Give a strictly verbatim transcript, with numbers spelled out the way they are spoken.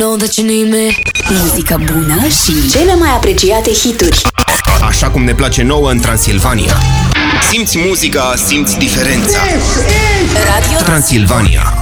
Know that you need me. Muzică bună și cele mai apreciate hituri. Așa cum ne place nouă în Transilvania. Simți muzica, simți diferența. Radio Transilvania.